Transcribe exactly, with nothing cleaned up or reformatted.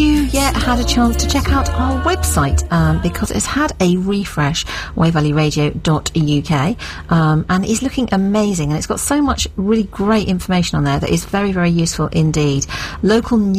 you yet had a chance to check out our website, um, because it's had a refresh, wave valley radio dot U K, um, and it's looking amazing, and it's got so much really great information on there that is very, very useful indeed. Local news